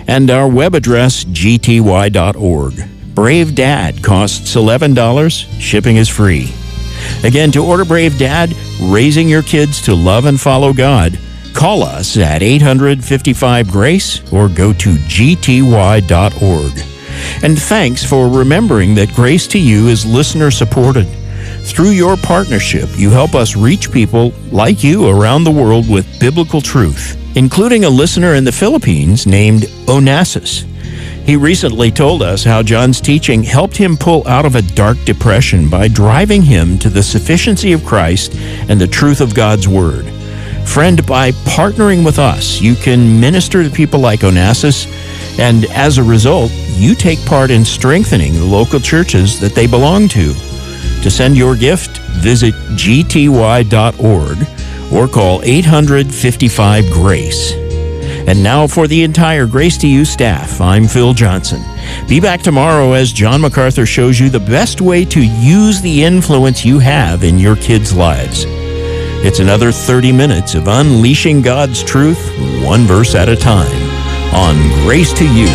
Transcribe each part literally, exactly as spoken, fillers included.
and our web address, g t y dot org. Brave Dad costs eleven dollars. Shipping is free. Again, to order Brave Dad, Raising Your Kids to Love and Follow God, call us at eight hundred, fifty-five, GRACE or go to g t y dot org. And thanks for remembering that Grace to You is listener-supported. Through your partnership, you help us reach people like you around the world with biblical truth, including a listener in the Philippines named Onassis. He recently told us how John's teaching helped him pull out of a dark depression by driving him to the sufficiency of Christ and the truth of God's Word. Friend, by partnering with us, you can minister to people like Onassis, and as a result, you take part in strengthening the local churches that they belong to. To send your gift, visit g t y dot org or call eight hundred, fifty-five, GRACE. And now for the entire Grace to You staff, I'm Phil Johnson. Be back tomorrow as John MacArthur shows you the best way to use the influence you have in your kids' lives. It's another thirty minutes of unleashing God's truth, one verse at a time, on Grace to You.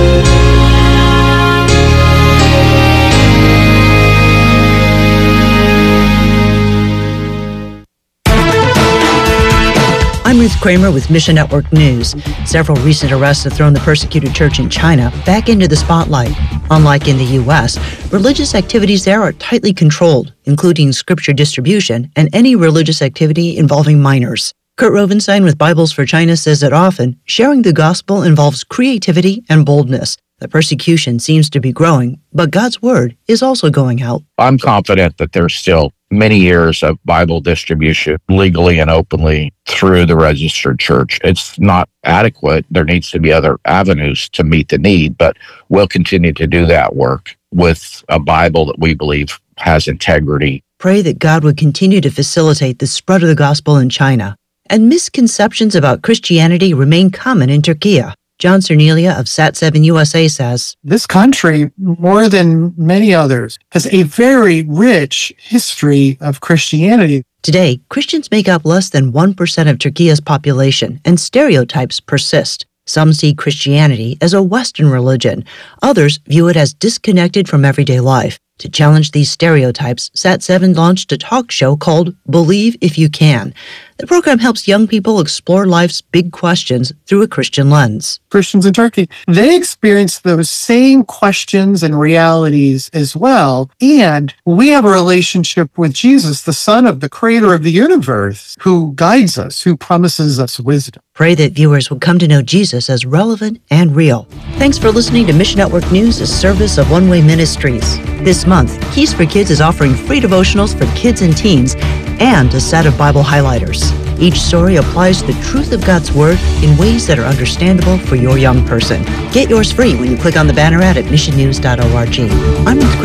I'm Ruth Kramer with Mission Network News. Several recent arrests have thrown the persecuted church in China back into the spotlight. Unlike in the U S, religious activities there are tightly controlled, including scripture distribution and any religious activity involving minors. Kurt Rovenstein with Bibles for China says that often, sharing the gospel involves creativity and boldness. The persecution seems to be growing, but God's word is also going out. I'm confident that there's still many years of Bible distribution legally and openly through the registered church. It's not adequate. There needs to be other avenues to meet the need, but we'll continue to do that work with a Bible that we believe has integrity. Pray that God would continue to facilitate the spread of the gospel in China. And misconceptions about Christianity remain common in Turkey. John Cernelia of Sat seven U S A says, this country, more than many others, has a very rich history of Christianity. Today, Christians make up less than one percent of Turkey's population, and stereotypes persist. Some see Christianity as a Western religion. Others view it as disconnected from everyday life. To challenge these stereotypes, Sat seven launched a talk show called Believe If You Can. The program helps young people explore life's big questions through a Christian lens. Christians in Turkey, they experience those same questions and realities as well. And we have a relationship with Jesus, the Son of the Creator of the universe, who guides us, who promises us wisdom. Pray that viewers will come to know Jesus as relevant and real. Thanks for listening to Mission Network News, a service of One Way Ministries. This month, Keys for Kids is offering free devotionals for kids and teens and a set of Bible highlighters. Each story applies the truth of God's Word in ways that are understandable for your young person. Get yours free when you click on the banner ad at mission news dot org. I'm Ruth